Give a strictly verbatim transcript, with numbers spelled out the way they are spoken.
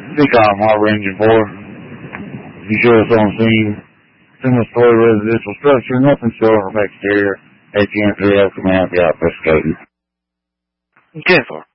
Speak on Harbor Engine four. You show us on scene. Single-story residential structure, nothing short from exterior. A T M three F, command, be out investigating. ten four.